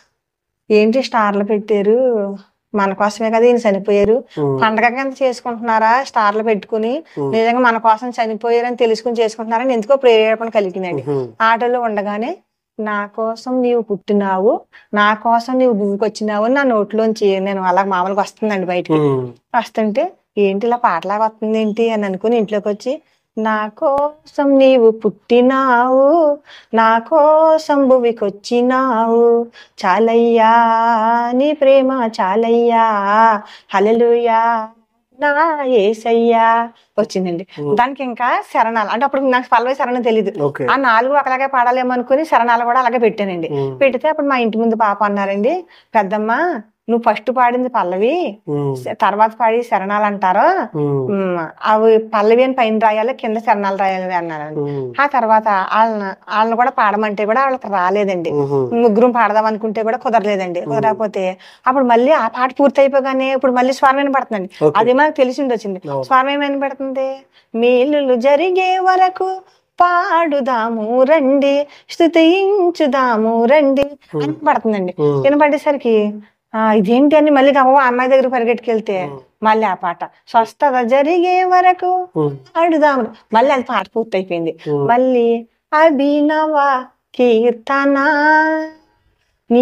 ఏంటి స్టార్లు పెట్టారు, మన కోసమే కదా ఈయన చనిపోయారు, పండగ కింద చేసుకుంటున్నారా స్టార్లు పెట్టుకుని, నిజంగా మన కోసం చనిపోయారు అని తెలుసుకుని చేసుకుంటున్నారని ఎందుకో ప్రేరేపణ కలిగిందండి. ఆటోలో ఉండగానే నా కోసం నీవు పుట్టినావు, నా కోసం నీవు భూమికి వచ్చినావు నా నోట్లోంచి నేను అలా మామూలుగా వస్తుందండి బయటికి. వస్తుంటే ఏంటి ఇలా పాటలాగా వస్తుంది ఏంటి అని అనుకుని ఇంట్లోకి వచ్చి నా కోసం నీవు పుట్టినావు, నా కోసం భువికొచ్చినావు, చాలయ్యా నీ ప్రేమ చాలయ్యా, హల్లెలూయా నా యేసయ్యా వచ్చిందండి. దానికి ఇంకా శరణాలు అంటే అప్పుడు నాకు పల్లవి శరణం తెలియదు. ఆ నాలుగు ఒకలాగే పాడాలేమో అనుకుని శరణాలు కూడా అలాగే పెట్టానండి. పెడితే అప్పుడు మా ఇంటి ముందు పాప అన్నారండి, పెద్దమ్మ నువ్వు ఫస్ట్ పాడింది పల్లవి, తర్వాత పాడి శరణాలు అంటారు, అవి పల్లవి అని పైన రాయాలి, కింద శరణాలు రాయాలి అన్నారండి. ఆ తర్వాత వాళ్ళని వాళ్ళని కూడా పాడమంటే కూడా వాళ్ళకి రాలేదండి. ముగ్గురు పాడదాం అనుకుంటే కూడా కుదరలేదండి. కుదరకపోతే అప్పుడు మళ్ళీ ఆ పాట పూర్తి అయిపోగానే ఇప్పుడు మళ్ళీ స్వరం పడుతుందండి. అది మనకు తెలిసింది వచ్చింది. స్వరం ఏమైనా పడుతుంది, మేలులు జరిగే వరకు పాడుదాము రండి, స్తుతించుదాము రండి అని పడుతుందండి. వినపడేసరికి ఆ ఇదేంటి అని మళ్ళీ గమ్మ అమ్మాయి దగ్గర పరిగెట్టుకెళ్తే మళ్ళీ ఆ పాట స్వస్థత జరిగే వరకు పాడుదాము, మళ్ళీ అది పాట పూర్తి అయిపోయింది. మళ్ళీ అభినవ కీర్తన నీ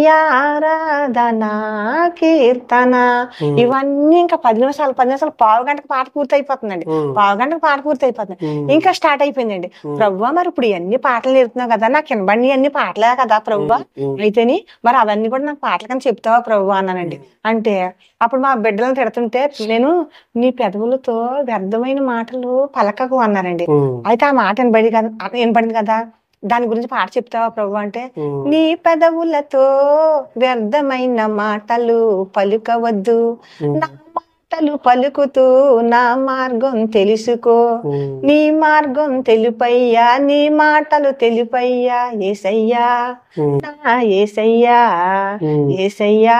ఆరాధన కీర్తన, ఇవన్నీ ఇంకా పది నిమిషాలు పది నిమిషాలు పావు గంటకు పాట పూర్తి అయిపోతుందండి. పావు గంటకు పాట పూర్తి అయిపోతుంది. ఇంకా స్టార్ట్ అయిపోయిందండి. ప్రభువా మరి ఇప్పుడు ఇవన్నీ పాటలు నేర్పుతున్నావు కదా, నాకు వినబడి అన్ని పాటలే కదా ప్రభువా, అయితేని మరి అవన్నీ కూడా నాకు పాటలు కానీ చెప్తావా ప్రభువా అన్నానండి. అంటే అప్పుడు మా బిడ్డలను తిడుతుంటే నేను నీ పెదవులతో వ్యర్థమైన మాటలు పలకకు అన్నారండి. అయితే ఆ మాట వినబడి కదా వినపడింది కదా, దాని గురించి పాట చెప్తావా ప్రభు అంటే, నీ పెదవులతో వ్యర్థమైన మాటలు పలుకవద్దు, నా మాటలు పలుకుతూ నా మార్గం తెలుసుకో, నీ మార్గం తెలుపయ్యా, నీ మాటలు తెలుపయ్యా యేసయ్యా నా యేసయ్యా యేసయ్యా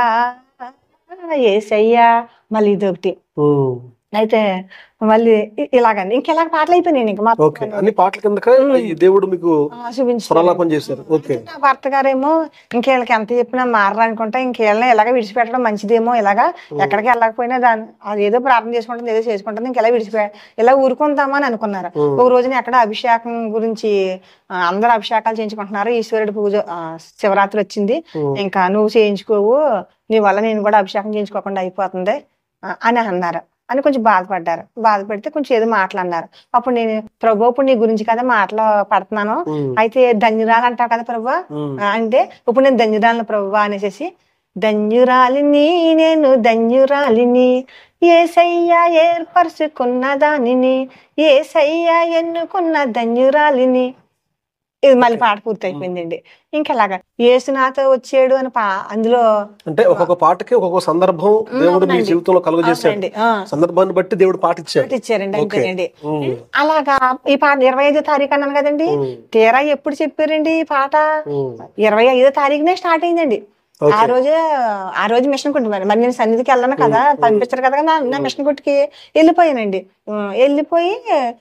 యేసయ్యా. మళ్ళీ ఇదొకటి. అయితే మళ్ళీ ఇలాగండి ఇంకెలా పాటలు అయిపోయినాయి. ఇంకా అన్ని పాటల కింద దేవుడు మీకు చూపించారు. నా భర్త గారేమో ఇంకేళ్ళకి ఎంత చెప్పినా మారనుకుంటా, ఇంకేళ్ళని ఇలాగ విడిచిపెట్టడం మంచిదేమో, ఇలాగా ఎక్కడికి వెళ్ళకపోయినా దాన్ని అది ఏదో ప్రార్థన చేసుకుంటుంది, ఏదో చేసుకుంటుంది, ఇంకెలా విడిచిపె ఇలా ఊరుకుందామా అని అనుకున్నారు. ఒక రోజున ఎక్కడ అభిషేకం గురించి అందరూ అభిషేకాలు చేయించుకుంటున్నారు, ఈశ్వరుడు పూజ శివరాత్రి వచ్చింది, ఇంకా నువ్వు చేయించుకోవు, నీ వల్ల నేను కూడా అభిషేకం చేయించుకోకుండా అయిపోతుంది అని అన్నారు అని కొంచెం బాధపడ్డారు. బాధపడితే కొంచెం ఏదో మాట్లాడినారు. అప్పుడు నేను ప్రభు ఇప్పుడు నీ గురించి కదా మాటలు పడుతున్నాను, అయితే ధన్యురాలు అంటావు కదా ప్రభు అంటే, ఇప్పుడు నేను ధన్యురాలను ప్రభు అనేసి, ధన్యురాలిని నేను ధన్యురాలిని, యేసయ్య ఏర్పరచుకున్న దానిని, యేసయ్య ఎన్నుకున్న ధన్యురాలిని. ఇది మళ్ళీ పాట పూర్తి అయిపోయిందండి. ఇంకెలాగా యేసునాథ వచ్చాడు అని పా అందులో అంటే ఒక్కొక్క పాటకి ఒక్కొక్క సందర్భం దేవుడు మీ జీవితంలో కలుగజేసాడు, సందర్భాన్ని బట్టి దేవుడు పాట ఇచ్చాడు ఇచ్చారండి. అంతేనండి. అలాగా ఈ పాట ఇరవై ఐదో తారీఖు అన్నాను కదండి, తీరా ఎప్పుడు చెప్పారండి ఈ పాట ఇరవై ఐదో తారీఖునే స్టార్ట్ అయిందండి. ఆ రోజే ఆ రోజు మిషన్ కుట్టి మరి నేను సన్నిధికి వెళ్ళాను కదా, పంపించారు కదా, నా మిషన్ కుట్టికి వెళ్ళిపోయానండి. వెళ్ళిపోయి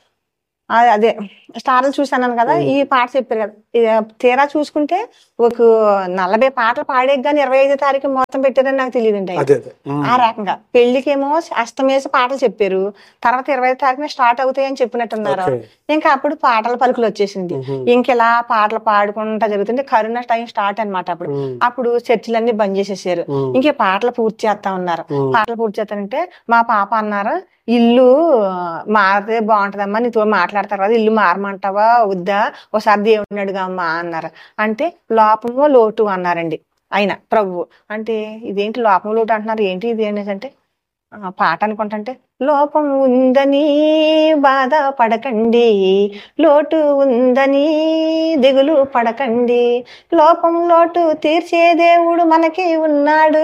అదే స్టార్లు చూసాను కదా, ఈ పాట చెప్పారు కదా, తీరా చూసుకుంటే ఒక నలభై పాటలు పాడే కానీ ఇరవై ఐదో తారీఖు మొత్తం పెట్టారని నాకు తెలియదండి. ఆ రకంగా పెళ్లికేమో అస్తమేసి పాటలు చెప్పారు, తర్వాత ఇరవై ఐదు తారీఖున స్టార్ట్ అవుతాయని చెప్పినట్టున్నారు. ఇంకా అప్పుడు పాటల పలుకులు వచ్చేసింది. ఇంకెలా పాటలు పాడుకుంటా జరుగుతుంది. కరోనా టైం స్టార్ట్ అనమాట. అప్పుడు అప్పుడు చర్చిలన్నీ బంద్ చేసేసారు. ఇంకే పాటలు పూర్తి చేస్తా ఉన్నారు. పాటలు పూర్తి చేస్తానంటే మా పాప అన్నారు, ఇల్లు మారితే బాగుంటదమ్మా, నీతో మాట్లాడతారు కదా, ఇల్లు మారమంటావా వద్దా, ఒకసారి దేవుడిని అడుగమ్మా అన్నారు. అంటే లోపము లోటు అన్నారండి ఆయన ప్రభువు. అంటే ఇదేంటి లోపం లోటు అంటున్నారు, ఏంటి ఇది అనేసి అంటే పాట అనుకుంటే, లోపం ఉందని బాధ పడకండి, లోటు ఉందని దిగులు పడకండి, లోపం లోటు తీర్చే దేవుడు మనకి ఉన్నాడు.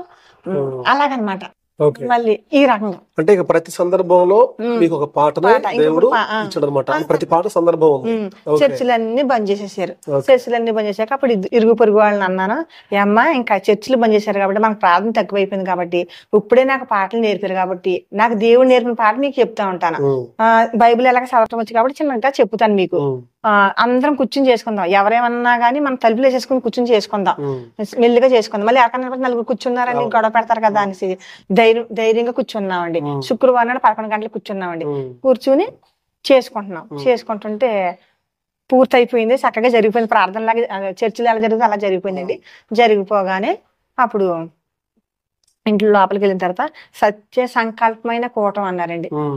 అలాగనమాట. మళ్ళీ ఈ రకంగా అంటే ఇక ప్రతి సందర్భంలో మీకు ఒక పాటను దేవుడు ఇచ్చాడు అనమాట. ప్రతి పాట సందర్భం ఉంది. చర్చిలన్నీ బంద్ చేసేసారు. చర్చిలన్నీ బంద్ చేశాక అప్పుడు ఇరుగు పొరుగు వాళ్ళని అన్నాను, అమ్మా ఇంకా చర్చిలు బంద్ చేశారు కాబట్టి మనకు ప్రార్థన తక్కువైపోయింది కాబట్టి ఇప్పుడే నాకు పాటలు నేర్పారు కాబట్టి నాకు దేవుడు నేర్పిన పాట మీకు చెప్తా ఉంటాను. బైబిల్ ఎలాగ చదవటం వచ్చి కాబట్టి చిన్నగా చెప్తాను మీకు. ఆ అందరం కూర్చుని చేసుకుందాం, ఎవరేమన్నా గానీ మనం తలుపులు వేసేసుకుని కూర్చుని చేసుకుందాం, మెల్లిగా చేసుకుందాం. మళ్ళీ ఎక్కడ నలుగురు కూర్చున్నారని గొడవ పెడతారు కదా అనేసి ధైర్యం ధైర్యంగా కూర్చున్నామండి. శుక్రవారం నాడు పదకొండు గంటలకు కూర్చున్నామండి. కూర్చుని చేసుకుంటున్నాం. చేసుకుంటుంటే పూర్తి అయిపోయింది, చక్కగా జరిగిపోయింది. ప్రార్థన లాగా చర్చిలో ఎలా జరుగుతుంది అలా జరిగిపోయిందండి. జరిగిపోగానే అప్పుడు ఇంట్లో లోపలికి వెళ్ళిన తర్వాత సత్య సంకల్పమైన కూటం అన్నారండి.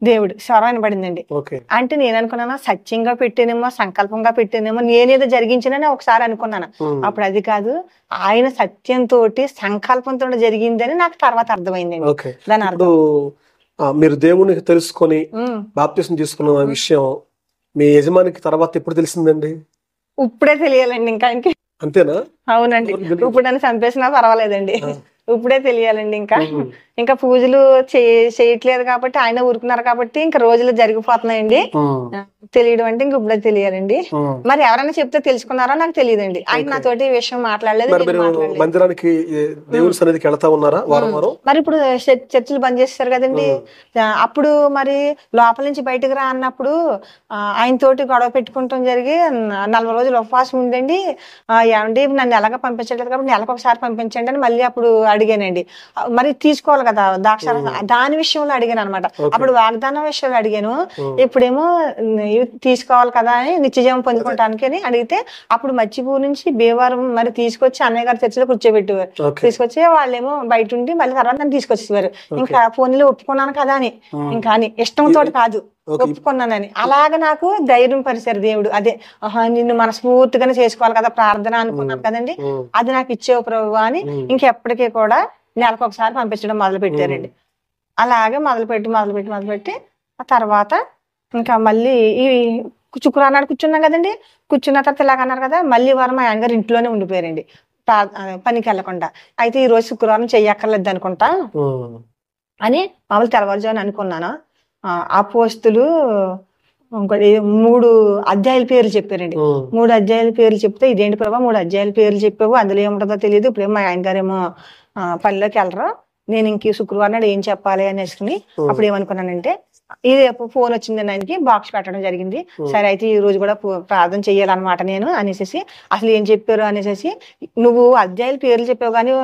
దేవుడు స్వరం వినబడిందండి. ఓకే. అంటే నేను అనుకున్నాను సత్యంగా పెట్టానేమో, సంకల్పంగా పెట్టానేమో, నేనేదో జరిగించానని ఒకసారి అనుకున్నాను. అప్పుడు అది కాదు, ఆయన సత్యంతో సంకల్పంతో జరిగిందని నాకు తర్వాత అర్థమైందండి. ఓకే. దాని ఇప్పుడు అర్థం ఆ, మీరు దేవుని తెలుసుకొని ఉమ్. బాప్తిసం తీసుకున్న విషయం మీ యజమానికి తర్వాత ఎప్పుడు తెలిసిందండి? ఇప్పుడే తెలియాలండి ఇంకా ఆయనకి. అంతేనా? అవునండి. ఎవరికి తెలియదు? ఇప్పుడు నన్ను చంపేసినా పర్వాలేదండి, ఆ. ఇప్పుడే తెలియాలండి. ఇంకా ఉమ్. ఇంకా పూజలు చే- చేయట్లేదు కాబట్టి, ఆయన ఊరుకున్నారు కాబట్టి ఇంకా రోజులు జరిగిపోతున్నాయండి. ఉమ్. ఆ, తెలియడం అంటే ఇంక ఇప్పుడే తెలియాలండి. ఉమ్. మరి ఎవరైనా చెప్తే తెలుసుకున్నారో నాకు తెలియదండి. ఆయన నాతోటి ఈ విషయం మాట్లాడలేదు, మరి నేను మీరు మాట్లాడలేదు. మందిరానికి ఏ, దేవుని సన్నిధికి వెళ్తా ఉన్నారా వారం వారం? మరి ఇప్పుడు చర్చ్- చర్చిలు బంద్ చేస్తారు కదండి. ఆ, అప్పుడు మరి లోపల నుంచి బయటకు రా అన్నప్పుడు ఆ, ఆయన తోటి గొడవ పెట్టుకుంటాం జరిగి న- నలభై రోజులు ఉపవాసం ఉండండి. ఆ, ఏమండి నన్ను ఎలాగ పంపించలేదు కాబట్టి నెలకు ఒకసారి పంపించండి అని మళ్ళీ అప్పుడు అడిగానండి. ఆ, మరి తీసుకోవాలి కదా ద్రాక్ష దాని విషయంలో అడిగాను అనమాట. అప్పుడు వాగ్దానం విషయంలో అడిగాను, ఇప్పుడేమో ఉమ్, ఇవి తీసుకోవాలి కదా అని నిత్యజీవం పొందుకోవటానికి అని అడిగితే అప్పుడు మచ్చిపూర్ నుంచి భీమవరం మరి తీసుకొచ్చి అన్నయ్య గారి చర్చిలో కూర్చోబెట్టేవారు. ఓకే. తీసుకొచ్చి వాళ్ళేమో బయట ఉండి మళ్ళీ తర్వాత నన్ను తీసుకొచ్చేవారు. ఇంకా ఫోన్లో ఒప్పుకున్నాను కదా అని, ఇంకా అని ఇష్టంతో కాదు, ఒప్పుకున్నానని. అలాగ నాకు ధైర్యం పరిచారు దేవుడు. అదే ఆహా నిన్ను మనస్ఫూర్తిగానే చేసుకోవాలి కదా ప్రార్థన అనుకున్నాను కదండి, అది నాకు ఇచ్చేవు ప్రభు అని ఇంకెప్పటికీ కూడా నెలకు ఒకసారి పంపించడం మొదలు పెట్టారండి. అలాగే మొదలుపెట్టి మొదలుపెట్టి మొదలుపెట్టి ఆ తర్వాత ఇంకా మళ్ళీ ఈ శుక్రవారం నాడు కూర్చున్నాం కదండి, కూర్చున్న తర్వాత ఇలాగ అన్నారు కదా, మళ్ళీ వారం మా ఆయనగారు ఇంట్లోనే ఉండిపోయారండి ప్రా- ఆ, పనికి వెళ్ళకుండా. అయితే ఈ రోజు శుక్రవారం చెయ్యక్కర్లేదు అనుకుంటా ఉమ్. అని మామూలు తెల్లవారుజామున అనుకున్నాను. ఆ, అపోస్తులు ఇంకోటి మూడు అధ్యాయుల పేర్లు చెప్పారండి. ఉమ్. మూడు అధ్యాయుల పేర్లు చెప్తే ఇదేంటి ప్రభా మూడు అధ్యాయుల పేర్లు చెప్పావు, అందులో ఏముంటుందో తెలియదు, ఇప్పుడేమో మా ఆయన గారేమో ఆ, పనిలోకి వెళ్ళరు, నేను ఇంక ఈ శుక్రవారం నాడు ఏం చెప్పాలి అనేసుకుని అప్పుడు ఏమనుకున్నానంటే ఇది ఫోన్ వచ్చిందని ఆయనకి బాక్స్ పెట్టడం జరిగింది. సరే అయితే ఈ రోజు కూడా పూ- ప్రార్థన చెయ్యాలన్నమాట నేను అనేసి అసలు ఏం చెప్పారు అనేసి, నువ్వు అధ్యాయుల పేర్లు చెప్పావు కానీ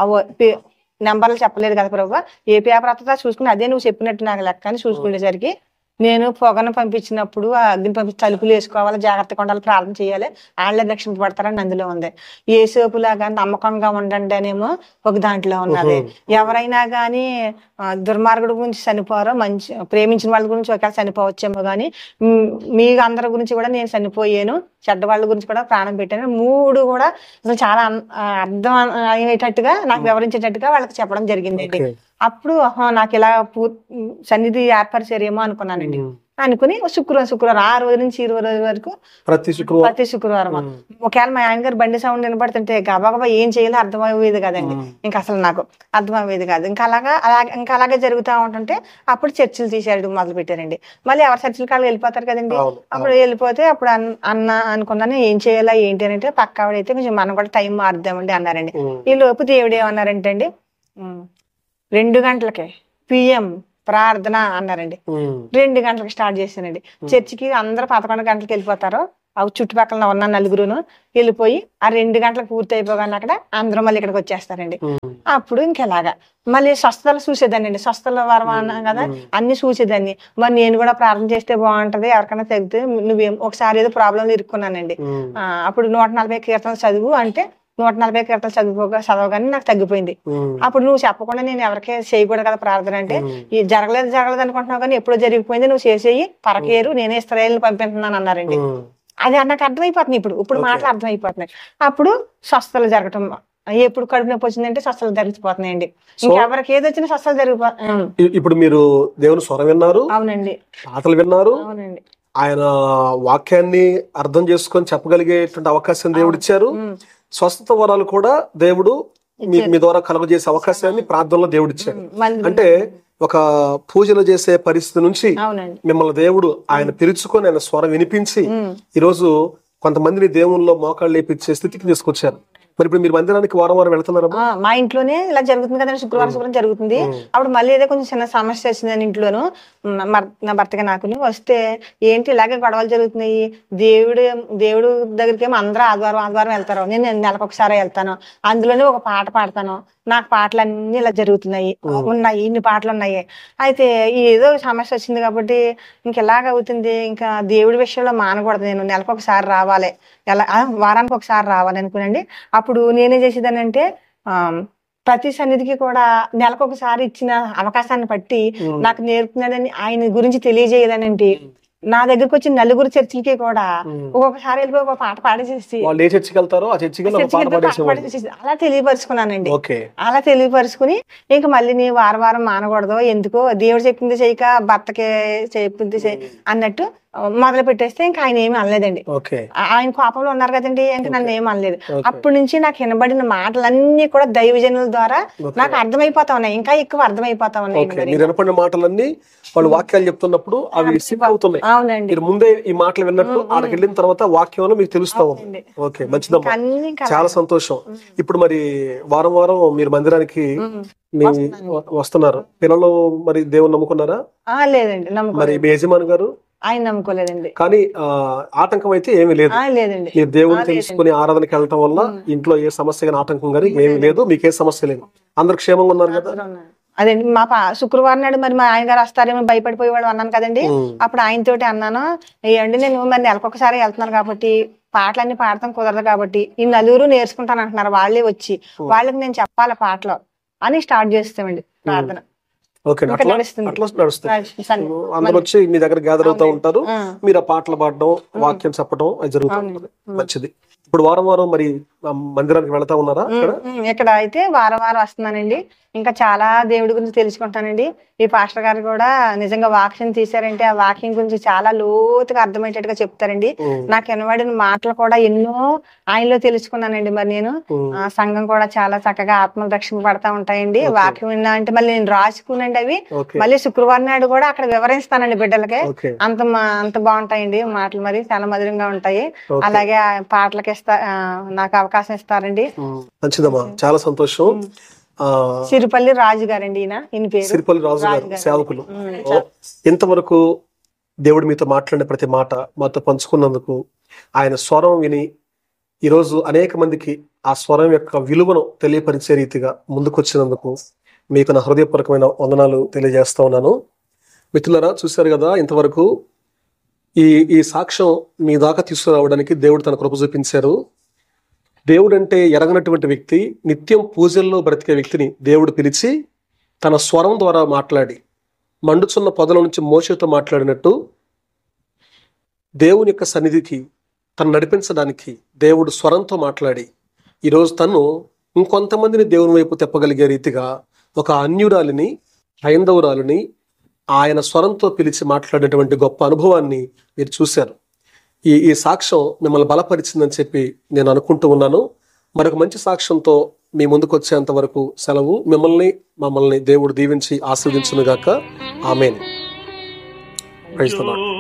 నెంబర్లు చెప్పలేదు కదా ప్రభు, ఏ పేపర్ వస్తుందో చూసుకుని అదే నువ్వు చెప్పినట్టు నాకు లెక్క అని చూసుకునేసరికి నేను పొగను పంపించినప్పుడు ఆ అగ్ని పంపించి తలుపులు వేసుకోవాలి, జాగ్రత్తగా ఉండాలి, ప్రార్థన చేయాలి, వాళ్ళే రక్షింపబడతారని అందులో ఉంది. ఏ సోపులాగా నమ్మకంగా ఉండండి అనేమో ఒక దాంట్లో ఉన్నది. ఎవరైనా గానీ ఆ, దుర్మార్గుడు గురించి చనిపోరో, మంచి ప్రేమించిన వాళ్ళ గురించి ఒకవేళ చనిపోవచ్చేమో గానీ మ్, మీ అందరి గురించి కూడా నేను చనిపోయాను, చెడ్డ వాళ్ళ గురించి కూడా ప్రాణం పెట్టాను. మూడు కూడా అసలు చాలా అన్- ఆ, అర్థం అయ్యేటట్టుగా నాకు వివరించేటట్టుగా వాళ్ళకి చెప్పడం జరిగిందండి. అప్పుడు ఆహా నాకు ఇలా పూ సన్నిధి ఏర్పరిచారేమో అనుకున్నానండి. అనుకుని శుక్రవారం శుక్రవారం ఆ రోజు నుంచి ఈ రోజు వరకు ప్రతి శుక్రవారం ప్రతి శుక్రవారం ఒకవేళ మా ఆయన గారు బండి సౌండ్ వినపడుతుంటే గబాగబా ఏం చేయాలో అర్థమయ్యేది కదండి. ఇంకా అసలు నాకు అర్థమయ్యేది కాదు. ఇంకా అలాగా అలా ఇంకా అలాగే జరుగుతూ ఉంటుంటే అప్పుడు చర్చిలు తీసేయడం మొదలు పెట్టారండి. మళ్ళీ ఎవరి చర్చిల కాళ్ళు వెళ్ళిపోతారు కదండి. అప్పుడు వెళ్ళిపోతే అప్పుడు అన్- అన్న అనుకున్నాను ఏం చేయాలా ఏంటి అని అంటే పక్క ఆవిడైతే కొంచెం మనం కూడా టైం మారుద్దామండి అన్నారండి. ఈ లోపు దేవుడు ఏమన్నారంటే అండి ఉమ్, రెండు గంటలకే పిఎం ప్రార్థన అన్నారండి. రెండు గంటలకు స్టార్ట్ చేశానండి. చర్చికి అందరూ పదకొండు గంటలకు వెళ్ళిపోతారు, అవి చుట్టుపక్కల ఉన్న నలుగురును వెళ్ళిపోయి ఆ రెండు గంటలకు పూర్తి అయిపోగానే అక్కడ అందరూ మళ్ళీ ఇక్కడికి వచ్చేస్తారండి. అప్పుడు ఇంకెలాగా మళ్ళీ స్వస్థతలు చూసేదాన్ని అండి. స్వస్థల వరం అన్నాం కదా, అన్ని చూసేదాన్ని. మరి నేను కూడా ప్రార్థన చేస్తే బాగుంటది, ఎవరికైనా తగ్గితే నువ్వేం ఒకసారి ఏదో ప్రాబ్లంలో ఇరుక్కున్నానండి. ఆ, అప్పుడు నూట నలభై కీర్తనలు చదువు అంటే నూట నలభై కీర్తనలు చదువుకోగా చదవగానే నాకు తగ్గిపోయింది. అప్పుడు నువ్వు చెప్పకుండా నేను ఎవరికే చేయకూడదు కదా ప్రార్థన అంటే, ఈ జరగలేదు జరగలేదు అనుకుంటున్నావు కానీ ఎప్పుడో జరిగిపోయింది, నువ్వు చేసేయి పరకేరు, నేనే ఇశ్రాయేలుని పంపిస్తున్నాను అన్నారండి. అది నాకు అర్థమైపోతుంది, ఇప్పుడు ఇప్పుడు మాటలు అర్థమైపోతున్నాయి. అప్పుడు స్వస్థలు జరగటం, ఎప్పుడు కడుపు నొప్పి వచ్చిందంటే స్వస్థలు జరిగిపోతున్నాయండి. ఇంకెవరికి ఏది వచ్చినా స్వస్థలు జరిగిపో ఇప్పుడు మీరు దేవుని స్వరం విన్నారు, అవునండి పాటలు విన్నారు, అవునండి ఆయన వాక్యాన్ని అర్థం చేసుకొని చెప్పగలిగేటువంటి అవకాశం దేవుడు ఇచ్చారు. స్వస్థత వరాలు కూడా దేవుడు మీ మీ ద్వారా కలుగజేసే అవకాశాన్ని ప్రార్థనలో దేవుడు ఇచ్చాడు. అంటే ఒక పూజలు చేసే పరిస్థితి నుంచి అవునండి మిమ్మల్ని దేవుడు ఆయన పిలుచుకొని ఆయన స్వరం వినిపించి ఈరోజు కొంతమందిని దేవుల్లో మోకాళ్ళు లేపించే స్థితికి తీసుకొచ్చారు. మరి ఇప్పుడు మీరు మందిరానికి వారం వారం వెళ్తున్నారా? ఆ, మా ఇంట్లోనే ఇలా జరుగుతుంది కదండి, శుక్రవారం శుక్రవారం జరుగుతుంది. అప్పుడు మళ్ళీ ఏదో కొంచెం చిన్న సమస్య వచ్చిందని ఇంట్లోను మ- మర్- నా భర్తగా నాకు వస్తే ఏంటి ఇలాగే గొడవలు జరుగుతున్నాయి, దేవుడు దేవుడు దగ్గరికి ఏమో అందరూ ఆదివారం ఆదివారం వెళ్తారు, నేను నెలకు ఒకసారి వెళ్తాను, అందులోనే ఒక పాట పాడతాను, నాకు పాటలు అన్ని ఇలా జరుగుతున్నాయి ఉన్నాయి, ఇన్ని పాటలు ఉన్నాయి. అయితే ఏదో సమస్య వచ్చింది కాబట్టి ఇంక ఎలాగ అవుతుంది, ఇంకా దేవుడి విషయంలో మానకూడదు, నేను నెలకు ఒకసారి రావాలి, ఎలా ఆ, వారానికి ఒకసారి రావాలి అనుకునండి. అప్పుడు నేనే చేసేదాన్ని అంటే ఆ ప్రతి సన్నిధికి కూడా నెలకొకసారి ఇచ్చిన అవకాశాన్ని బట్టి నాకు నేర్పుతున్నాడని ఆయన గురించి తెలియజేయాలనంటే నా దగ్గరకు వచ్చిన నలుగురు చర్చిలకి కూడా ఒక్కొక్కసారి వెళ్ళిపోయి ఒక పాట పాడేసేసి వాళ్ళు ఏ చర్చికి వెళ్తారో ఆ చర్చికి వెళ్ళి ఒక పాట పాడేసేవాళ్ళు. అలా తెలియపరుచుకున్నానండి. ఓకే. అలా తెలియపరుచుకుని ఇంకా మళ్ళీ నీ వారం వారం మానకూడదు, ఎందుకో దేవుడు చెప్పింది చేయక భర్తకి చెప్పింది చేయి అన్నట్టు మొదలు పెట్టేస్తే ఇంకా ఆయన ఏమి అనలేదండి. ఓకే. ఆయన కోపంలో ఉన్నారు కదండి, ఇంకా నన్ను ఏమి అనలేదు. అప్పటి నుంచి నాకు వినబడిన మాటలన్నీ కూడా దైవజనుల ద్వారా నాకు అర్థమైపోతా ఉన్నాయి, ఇంకా ఎక్కువ అర్థమైపోతా ఉన్నాయి. మీరు వినపడిన మాటలన్నీ వాళ్ళు వాక్యాలు చెప్తున్నప్పుడు అవి సింక్ అవుతున్నాయి. అవునండి. మీరు ముందే ఈ మాటలు విన్నట్టు ఆడికి వెళ్ళిన తర్వాత వాక్యంలో మీకు తెలుస్తా ఉంది. ఓకే, మంచిదమ్మా, చాలా సంతోషం. ఇప్పుడు మరి వారం వారం మీరు మందిరానికి మీ వస్తున్నారు. పిల్లలు మరి దేవుని నమ్ముకున్నారా? లేదండి. మరి మీ యజమాని గారు? ఆయన నమ్ముకోలేదండి. కానీ ఆ ఆటంకం అయితే ఏమీ లేదు. లేదండి. మీరు దేవుని తెలుసుకుని ఆరాధనకి వెళ్ళటం వల్ల ఇంట్లో ఏ సమస్య కానీ ఆటంకం కానీ ఏమీ లేదు, మీకే సమస్య లేదు, అందరు క్షేమంగా ఉన్నారు కదా? అదండి. మా పా శుక్రవారం నాడు మరి మా ఆయన గారు వస్తారేమో భయపడిపోయేవాడు అన్నాను కదండి. అప్పుడు ఆయనతోటి అన్నాను, ఏమండి నేను మరి నెలకొకసారి వెళ్తున్నాను కాబట్టి పాటలన్నీ పాడతాం కుదరదు కాబట్టి ఈ నలుగురు నేర్చుకుంటాను అంటున్నారు, వాళ్ళే వచ్చి వాళ్ళకి నేను చెప్పాలి పాటలు అని స్టార్ట్ చేస్తామండి ప్రార్థన. అందరూ వచ్చి మీ దగ్గర గ్యాదర్ అవుతా ఉంటారు, మీరు ఆ పాటలు పాడడం వాక్యం చెప్పడం అది జరుగుతుంది. మంచిది. ఇప్పుడు వారం వారం మరి మందిరానికి వెళ్తా ఉన్నారా? ఇక్కడ అయితే వారం వారం వస్తున్నానండి. ఇంకా చాలా దేవుడి గురించి తెలుసుకుంటానండి. ఈ పాస్టర్ గారు కూడా నిజంగా వాక్యం తీశారంటే ఆ వాక్యం గురించి చాలా లోతుగా అర్థమయ్యేటట్టుగా చెప్తారండి. నాకు వినబడిన మాటలు కూడా ఎన్నో ఆయనలో తెలుసుకున్నానండి. మరి నేను ఆ సంఘం కూడా చాలా చక్కగా ఆత్మలు రక్షణ పడతా ఉంటాయండి. వాక్యం విన్నా అంటే మళ్ళీ నేను రాసుకునండి అవి మళ్ళీ శుక్రవారం నాడు కూడా అక్కడ వివరిస్తానండి బిడ్డలకి. అంత అంత బాగుంటాయండి మాటలు, మరి చాలా మధురంగా ఉంటాయి. అలాగే పాటలకి ఇస్తా నాకు అవకాశం ఇస్తారండి. మంచిదమ్మా, చాలా సంతోషం. సిరిపల్లి రాజు గారండి ఈయన ఈయన పేరు. సిరిపల్లి రాజు గారు సేవకులు. ఇంతవరకు దేవుడు మీతో మాట్లాడిన ప్రతి మాట మాతో పంచుకున్నందుకు, ఆయన స్వరం విని ఈరోజు అనేక మందికి ఆ స్వరం యొక్క విలువను తెలియపరిచే రీతిగా ముందుకొచ్చినందుకు మీకు నా హృదయపూర్వకమైన వందనాలు తెలియజేస్తా ఉన్నాను. మిత్రులారా, చూశారు కదా, ఇంతవరకు ఈ ఈ సాక్ష్యం మీ దాకా తీసుకురావడానికి దేవుడు తన కృప చూపించారు. దేవుడు అంటే ఎరగనటువంటి వ్యక్తి, నిత్యం పూజల్లో బ్రతికే వ్యక్తిని దేవుడు పిలిచి తన స్వరం ద్వారా మాట్లాడి మండుచున్న పొదల నుంచి మోషేతో మాట్లాడినట్టు దేవుని యొక్క సన్నిధికి తను నడిపించడానికి దేవుడు స్వరంతో మాట్లాడి ఈరోజు తను ఇంకొంతమందిని దేవుని వైపు తెప్పగలిగే రీతిగా ఒక అన్యురాలిని, హైందవురాలిని ఆయన స్వరంతో పిలిచి మాట్లాడేటువంటి గొప్ప అనుభవాన్ని మీరు చూశారు. ఈ ఈ సాక్ష్యం మిమ్మల్ని బలపరిచిందని చెప్పి నేను అనుకుంటూ ఉన్నాను. మరొక మంచి సాక్ష్యంతో మీ ముందుకు వచ్చేంత వరకు సెలవు. మిమ్మల్ని మమ్మల్ని దేవుడు దీవించి ఆశీర్వదించును గాక. ఆమేన్. Praise the lord.